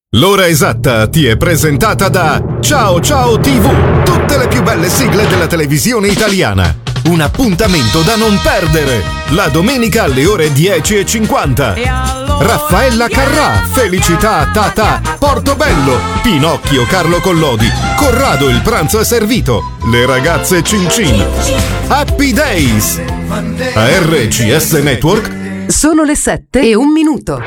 L'ora esatta ti è presentata da Ciao Ciao TV, tutte le più belle sigle della televisione italiana. Un appuntamento da non perdere, la domenica alle ore 10:50. Raffaella Carrà, Felicità Tata, Portobello, Pinocchio Carlo Collodi, Corrado il pranzo è servito, le ragazze Cin Cin, Happy Days. A RCS Network sono le 7:01.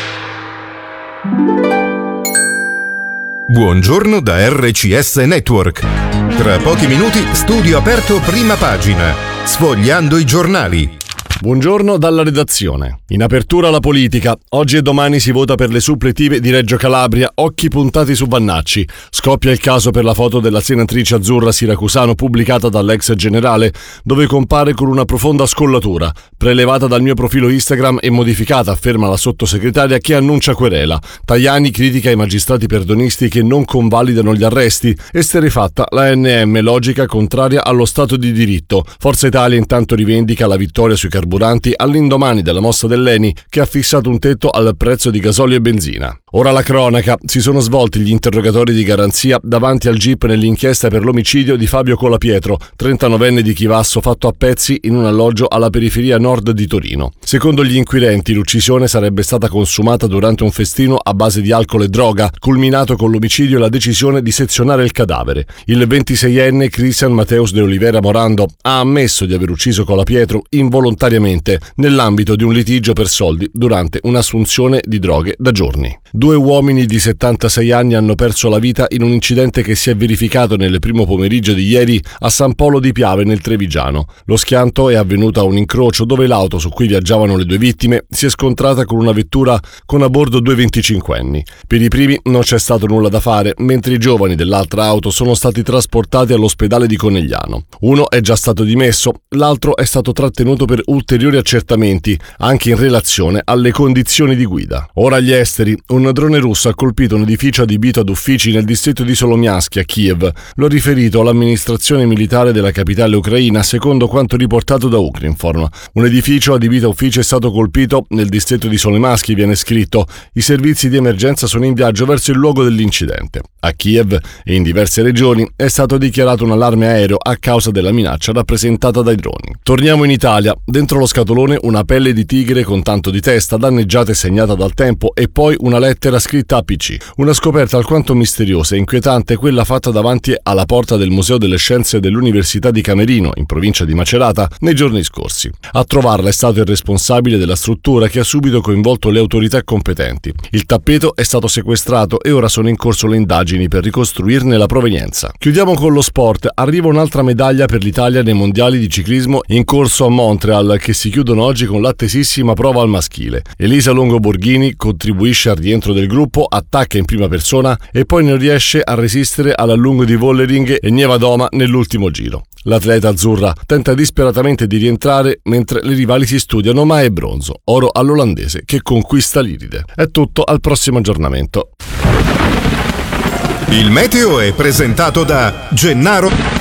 Buongiorno da RCS Network. Tra pochi minuti studio aperto prima pagina, sfogliando i giornali. Buongiorno dalla redazione. In apertura la politica. Oggi e domani si vota per le suppletive di Reggio Calabria, occhi puntati su Vannacci. Scoppia il caso per la foto della senatrice azzurra siracusano pubblicata dall'ex generale, dove compare con una profonda scollatura, prelevata dal mio profilo Instagram e modificata, afferma la sottosegretaria che annuncia querela. Tajani critica i magistrati perdonisti che non convalidano gli arresti. Esterrefatta la ANM, logica contraria allo Stato di diritto. Forza Italia intanto rivendica la vittoria sui carburanti all'indomani della mossa dell'ENI che ha fissato un tetto al prezzo di gasolio e benzina. Ora la cronaca. Si sono svolti gli interrogatori di garanzia davanti al GIP nell'inchiesta per l'omicidio di Fabio Colapietro, 39enne di Chivasso, fatto a pezzi in un alloggio alla periferia nord di Torino. Secondo gli inquirenti, l'uccisione sarebbe stata consumata durante un festino a base di alcol e droga, culminato con l'omicidio e la decisione di sezionare il cadavere. Il 26enne Cristian Mateus de Oliveira Morando ha ammesso di aver ucciso Colapietro involontariamente nell'ambito di un litigio per soldi durante un'assunzione di droghe da giorni. 2 uomini di 76 anni hanno perso la vita in un incidente che si è verificato nel primo pomeriggio di ieri a San Polo di Piave nel Trevigiano. Lo schianto è avvenuto a un incrocio dove l'auto su cui viaggiavano le 2 vittime si è scontrata con una vettura con a bordo 2 25enni. Per i primi non c'è stato nulla da fare, mentre i giovani dell'altra auto sono stati trasportati all'ospedale di Conegliano. Uno è già stato dimesso, l'altro è stato trattenuto per ulteriori accertamenti, anche in relazione alle condizioni di guida. Ora agli esteri. Un drone russo ha colpito un edificio adibito ad uffici nel distretto di Solomiansk a Kiev. Lo ha riferito l'amministrazione militare della capitale ucraina, secondo quanto riportato da Ukrinform. Un edificio adibito a uffici è stato colpito nel distretto di Solomiansk, viene scritto. I servizi di emergenza sono in viaggio verso il luogo dell'incidente. A Kiev e in diverse regioni è stato dichiarato un allarme aereo a causa della minaccia rappresentata dai droni. Torniamo in Italia. Dentro lo scatolone una pelle di tigre con tanto di testa, danneggiata e segnata dal tempo, e poi una lettera scritta a PC. Una scoperta alquanto misteriosa e inquietante quella fatta davanti alla porta del Museo delle Scienze dell'Università di Camerino, in provincia di Macerata, nei giorni scorsi. A trovarla è stato il responsabile della struttura, che ha subito coinvolto le autorità competenti. Il tappeto è stato sequestrato e ora sono in corso le indagini per ricostruirne la provenienza. Chiudiamo con lo sport. Arriva un'altra medaglia per l'Italia nei mondiali di ciclismo in corso a Montreal, che si chiudono oggi con l'attesissima prova al maschile. Elisa Longo Borghini contribuisce al rientro del gruppo, attacca in prima persona e poi non riesce a resistere all'allungo di Vollering e Nievadoma nell'ultimo giro. L'atleta azzurra tenta disperatamente di rientrare mentre le rivali si studiano, ma è bronzo. Oro all'olandese che conquista l'Iride. È tutto, al prossimo aggiornamento. Il meteo è presentato da Gennaro.